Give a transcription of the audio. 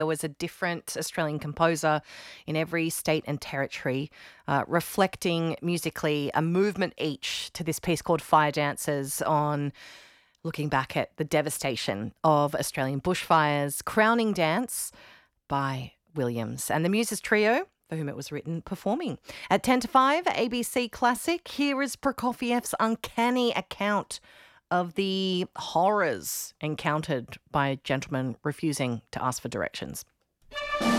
There was a different Australian composer in every state and territory, reflecting musically a movement each to this piece called Fire Dancers on looking back at the devastation of Australian bushfires. Crowning Dance by Williams and the Muses Trio, for whom it was written, performing. At 10 to 5, ABC Classic, here is Prokofiev's uncanny account of the horrors encountered by gentlemen refusing to ask for directions.